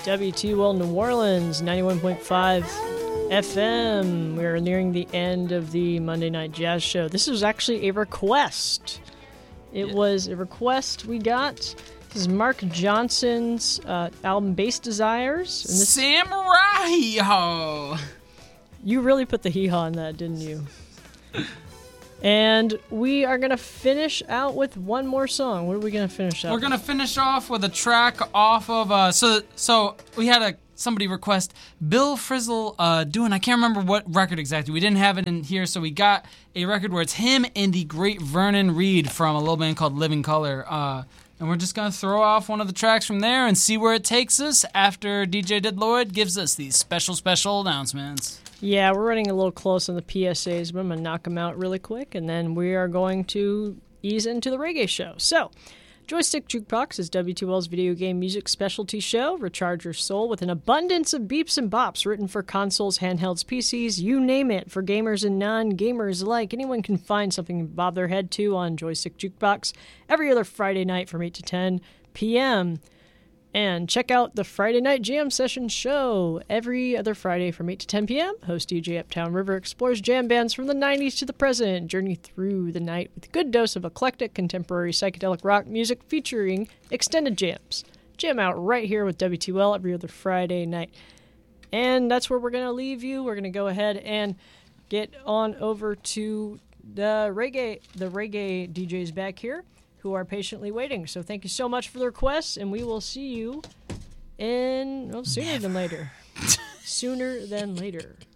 WTL New Orleans, 91.5 FM. We're nearing the end of the Monday Night Jazz Show. This was actually a request. It was a request we got. This is Mark Johnson's album Bass Desires. And this Samurai Hee-Haw! You really put the hee-haw in that, didn't you? And we are going to finish out with one more song. What are we going to finish out We're going to finish off with a track off of... So we had somebody request Bill Frisell doing... I can't remember what record exactly. We didn't have it in here, so we got a record where it's him and the great Vernon Reid from a little band called Living Color. And we're just going to throw off one of the tracks from there and see where it takes us after DJ Dead Lloyd gives us these special announcements. Yeah, we're running a little close on the PSAs, but I'm going to knock them out really quick, and then we are going to ease into the reggae show. So, Joystick Jukebox is W2L's video game music specialty show. Recharge your soul with an abundance of beeps and bops written for consoles, handhelds, PCs, you name it. For gamers and non-gamers alike, anyone can find something to bob their head to on Joystick Jukebox every other Friday night from 8 to 10 p.m., and check out the Friday Night Jam Session show every other Friday from 8 to 10 p.m. Host DJ Uptown River explores jam bands from the 90s to the present. Journey through the night with a good dose of eclectic, contemporary, psychedelic rock music featuring extended jams. Jam out right here with WTL every other Friday night. And that's where we're going to leave you. We're going to go ahead and get on over to the reggae DJs back here, who are patiently waiting. So thank you so much for the requests, and we will see you sooner than later. Sooner than later.